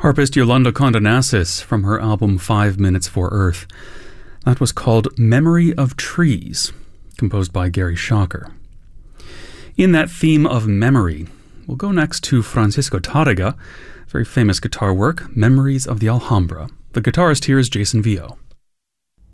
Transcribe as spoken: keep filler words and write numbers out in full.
Harpist Yolanda Condonasis from her album Five Minutes for Earth. That was called Memory of Trees, composed by Gary Shocker. In that theme of memory, we'll go next to Francisco Tárrega, very famous guitar work, Memories of the Alhambra. The guitarist here is Jason Vio.